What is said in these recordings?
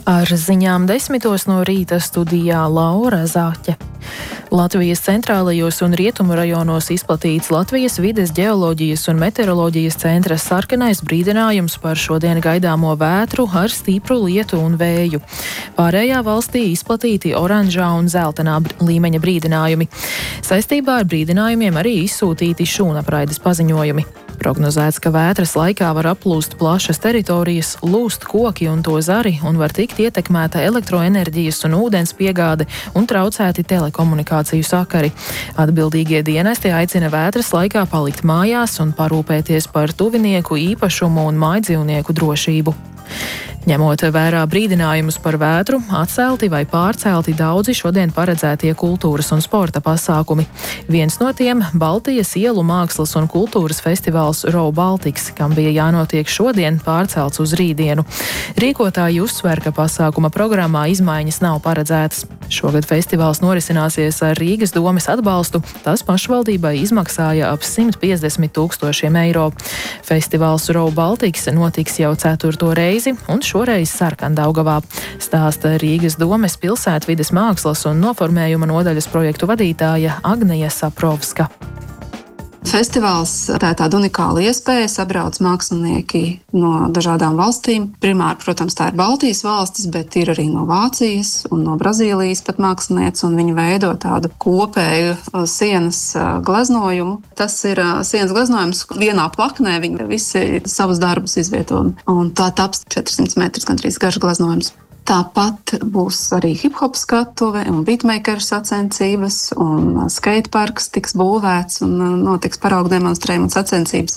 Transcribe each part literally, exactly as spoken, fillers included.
Ar ziņām desmitos no rīta studijā Laura Zāķe. Latvijas centrālajos un rietumu rajonos izplatīts Latvijas vides ģeoloģijas un meteoroloģijas centra sarkanais brīdinājums par šodien gaidāmo vētru ar stipru lietu un vēju. Pārējā valstī izplatīti oranžā un zeltainā līmeņa brīdinājumi. Saistībā ar brīdinājumiem arī izsūtīti šūnapraides paziņojumi. Prognozēts, ka vētras laikā var aplūst plašas teritorijas, lūst koki un to zari un var tikt ietekmēta elektroenerģijas un ūdens piegāde un traucēti telekomunikāciju sakari. Atbildīgie dienesti aicina vētras laikā palikt mājās un parūpēties par tuvinieku īpašumu un mājdzīvnieku drošību. Ņemot vērā brīdinājumus par vētru, atcelti vai pārcelti daudzi šodien paredzētie kultūras un sporta pasākumi. Viens no tiem – Baltijas ielu mākslas un kultūras festivāls Raw Baltics, kam bija jānotiek šodien, pārcelts uz rītdienu. Rīkotāji uzsver, ka pasākuma programmā izmaiņas nav paredzētas. Šogad festivāls norisināsies ar Rīgas domes atbalstu, tas pašvaldībai izmaksāja ap simt piecdesmit tūkstošiem eiro. Festivāls Raw Baltics notiks jau ceturto reizi un šoreiz Sarkandaugavā, stāsta Rīgas domes pilsētvides mākslas un noformējuma nodaļas projektu vadītāja Agneja Saprovska. Festivāls tā ir tāda unikāla iespēja, sabrauc mākslinieki no dažādām valstīm. Primāri, protams, tā ir Baltijas valstis, bet ir arī no Vācijas un no Brazīlijas pat mākslinieci, un viņi veido tādu kopēju sienas gleznojumu. Tas ir sienas gleznojums vienā plaknē, viņi visi savus darbus izvieto, un tā taps četrsimt metrus gandrīz garš gleznojums. Tāpat būs arī hip-hop skatuve un beatmakeru sacensības, un skateparks tiks būvēts un notiks paraugu demonstrējumi un sacensības.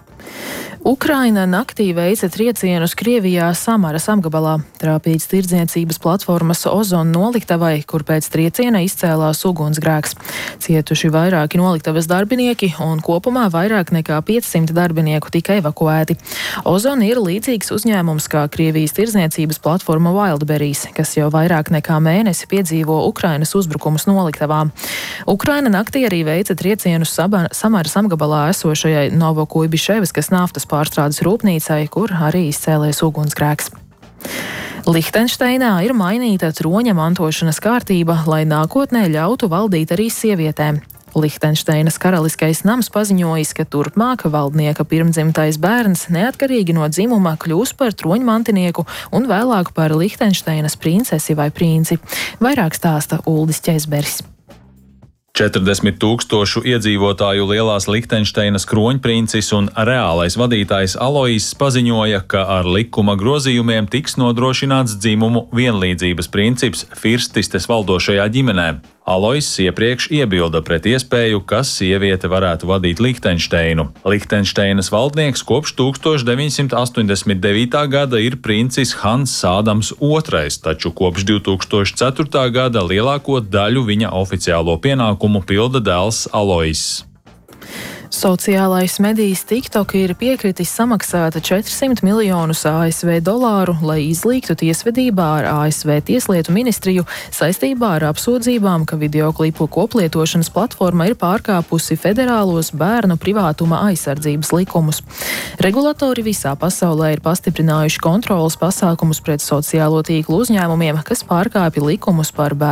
Ukraina naktī veica triecienus Krievijā Samaras apgabalā. Trāpīts tirdzniecības platformas Ozon noliktavai, kur pēc trieciena izcēlās ugunsgrēks. Cietuši vairāki noliktavas darbinieki un kopumā vairāk nekā piecsimt darbinieku tika evakuēti. Ozon ir līdzīgs uzņēmums kā Krievijas tirdzniecības platforma Wildberries, kas jau vairāk nekā mēnesi piedzīvo Ukrainas uzbrukumus noliktavām. Ukraina naktī arī veica triecienus Samaras apgabalā esošajai Novokuibiševskas naftas pārstrādes rūpnīcai, kur arī izcēlies ugunsgrēks. Lihtenšteinā ir mainīta troņa mantošanas kārtība, lai nākotnē ļautu valdīt arī sievietēm. Lihtenšteinas karaliskais nams paziņojis, ka turpmāk valdnieka pirmdzimtais bērns neatkarīgi no dzimuma kļūs par troņmantinieku un vēlāk par Lihtenšteinas princesi vai princi. Vairāk stāsta Uldis Ķezberis. četrdesmit tūkstošu iedzīvotāju lielās Lihtenšteinas kroņprincis un reālais vadītājs Aloiss paziņoja, ka ar likuma grozījumiem tiks nodrošināts dzimumu vienlīdzības princips firstistes valdošajā ģimenē. Aloiss iepriekš iebilda pret iespēju, ka sieviete varētu vadīt Lihtenšteinu. Lihtenšteinas valdnieks kopš tūkstoš deviņsimt astoņdesmit devītā gada ir princis Hans Ādams otrais, taču kopš divtūkstoš ceturtā gada lielāko daļu viņa oficiālo pienākumu pilda dēls Aloiss. Sociālais medijs TikTok ir piekritis samaksāt četrsimt miljonus A S V dolāru, lai izlīgtu tiesvedībā ar A S V Tieslietu ministriju saistībā ar apsūdzībām, ka videoklipu koplietošanas platforma ir pārkāpusi federālos bērnu privātuma aizsardzības likumus. Regulatori visā pasaulē ir pastiprinājuši kontrolas pasākumus pret sociālo tīklu uzņēmumiem, kas pārkāpja likumus par bērnu